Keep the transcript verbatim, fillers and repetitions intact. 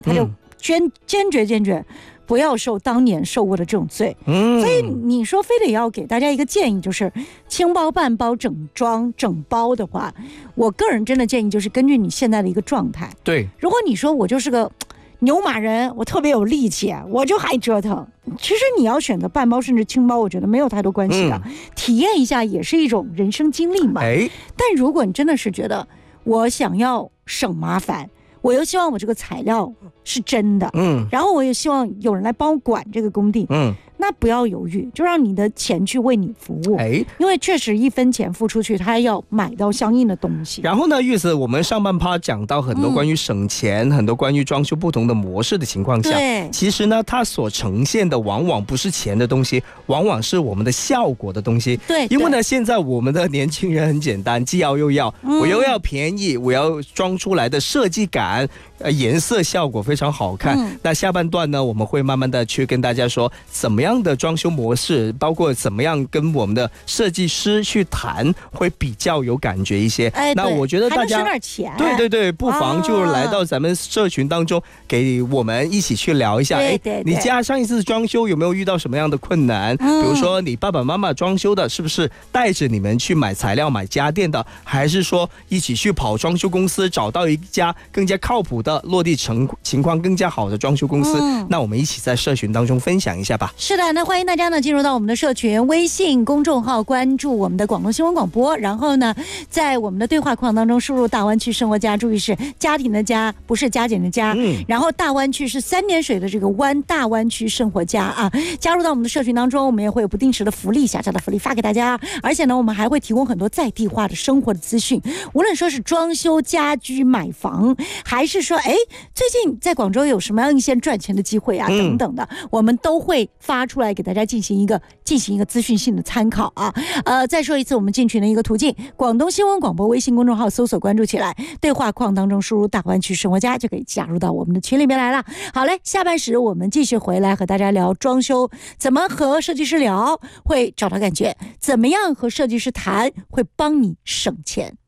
他就坚、嗯、坚决坚决不要受当年受过的这种罪。嗯，所以你说非得要给大家一个建议，就是轻包、半包、整装、整包的话，我个人真的建议就是根据你现在的一个状态。 对， 如果你说我就是个牛马人，我特别有力气，我就还折腾。其实你要选择半包甚至轻包，我觉得没有太多关系的、嗯，体验一下也是一种人生经历嘛。哎，但如果你真的是觉得我想要省麻烦，我又希望我这个材料是真的，嗯，然后我也希望有人来帮我管这个工地，嗯，那不要犹豫，就让你的钱去为你服务，哎，因为确实一分钱付出去，他要买到相应的东西。 然后呢，玉子，我们上半趴讲到很多关于省钱、嗯，很多关于装修不同的模式的情况下，对，其实呢，它所呈现的往往不是钱的东西，往往是我们的效果的东西。 对， 因为呢，现在我们的年轻人很简单，既要又要，嗯、我又要便宜，我要装出来的设计感。呃，颜色效果非常好看、嗯。那下半段呢，我们会慢慢的去跟大家说，怎么样的装修模式，包括怎么样跟我们的设计师去谈，会比较有感觉一些。哎，那我觉得大家还能省点钱。 对对对，不妨就来到咱们社群当中，给我们一起去聊一下。哎，你家上一次装修有没有遇到什么样的困难？嗯、比如说你爸爸妈妈装修的，是不是带着你们去买材料、买家电的，还是说一起去跑装修公司，找到一家更加靠谱的？落地情情况更加好的装修公司、嗯、那我们一起在社群当中分享一下吧。 是的，那欢迎大家呢进入到我们的社群微信公众号，关注我们的广东新闻广播，然后呢在我们的对话框当中输入大湾区生活家，注意是家庭的家，不是加减的加、嗯、然后大湾区是三点水的这个湾，大湾区生活家啊，加入到我们的社群当中，我们也会有不定时的福利，小小的福利发给大家，而且呢我们还会提供很多在地化的生活的资讯，无论说是装修家居买房，还是说哎，最近在广州有什么样一些赚钱的机会啊、嗯、等等的，我们都会发出来给大家进行一个进行一个资讯性的参考啊。呃，再说一次我们进群的一个途径，广东新闻广播微信公众号搜索关注起来，对话框当中输入大湾区生活家就可以加入到我们的群里面来了。好嘞，下半时我们继续回来和大家聊装修，怎么和设计师聊会找到感觉，怎么样和设计师谈会帮你省钱。